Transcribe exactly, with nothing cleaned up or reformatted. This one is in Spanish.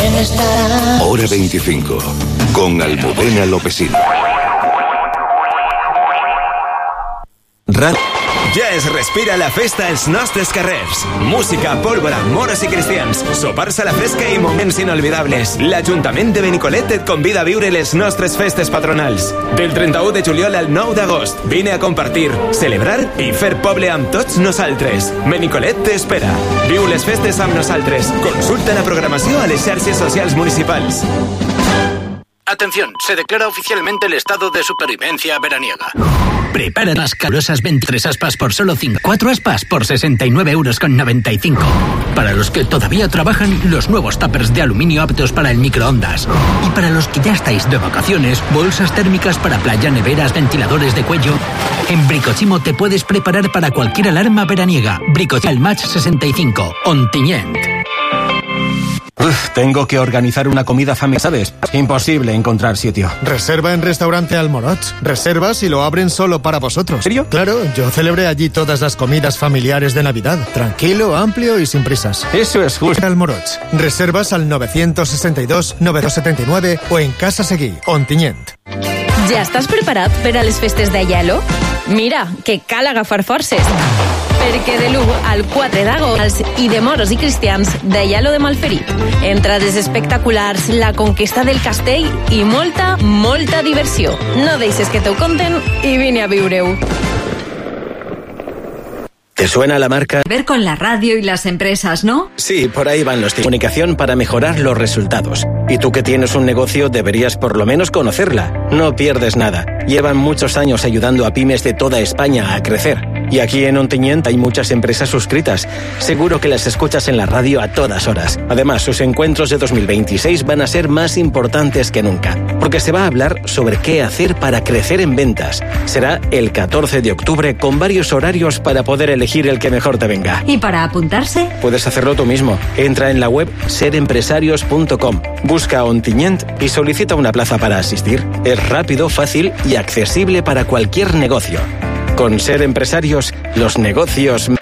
estará. Hora veinticinco, con Almudena Lopesino. Rad... Ja es respira la festa als nostres carrers. Música, pólvora, moros i cristians, sopars a la fresca i moments inolvidables. L'Ajuntament de Benicolet et convida a viure les nostres festes patronals. Del trenta-u de juliol al nou d'agost. Vine a compartir, celebrar i fer poble amb tots nosaltres. Benicolet t'espera. Viu les festes amb nosaltres. Consulta la programació a les xarxes socials municipals. Atención, se declara oficialmente el estado de supervivencia veraniega. Prepara las calurosas veintitrés aspas por solo cinco. cuatro aspas por sesenta y nueve euros con noventa y cinco. Para los que todavía trabajan, los nuevos tuppers de aluminio aptos para el microondas. Y para los que ya estáis de vacaciones, bolsas térmicas para playa, neveras, ventiladores de cuello. En Bricochimo te puedes preparar para cualquier alarma veraniega. Bricochimo Match sesenta y cinco, Ontinyent. Uf, tengo que organizar una comida familiar, ¿sabes? Imposible encontrar sitio. Reserva en Restaurante Almoroch. Reservas y lo abren solo para vosotros. ¿En serio? Claro, yo celebré allí todas las comidas familiares de Navidad. Tranquilo, amplio y sin prisas. Eso es justo. Almoroch. Reservas al nueve sesenta y dos, novecientos setenta y nueve o en Casa Seguí, Ontinyent. Ja estàs preparat per a les festes d'Aielo? Mira, que cal agafar forces. Perquè de l'u al quatre d'agost i de moros i cristians d'Aielo de Malferit. Entrades espectaculars, la conquesta del castell i molta, molta diversió. No deixes que t'ho conten i vine a viure-ho. ¿Te suena la marca? Ver con la radio y las empresas, ¿no? Sí, por ahí van los tips. Comunicación para mejorar los resultados. Y tú que tienes un negocio deberías por lo menos conocerla. No pierdes nada. Llevan muchos años ayudando a pymes de toda España a crecer. Y aquí en Ontinyent hay muchas empresas suscritas. Seguro que las escuchas en la radio a todas horas. Además, sus encuentros de dos mil veintiséis van a ser más importantes que nunca. Porque se va a hablar sobre qué hacer para crecer en ventas. Será el catorce de octubre con varios horarios para poder elegir el que mejor te venga. ¿Y para apuntarse? Puedes hacerlo tú mismo. Entra en la web ser empresarios punto com. Busca Ontinyent y solicita una plaza para asistir. Es rápido, fácil y accesible para cualquier negocio. Con Ser Empresarios, los negocios...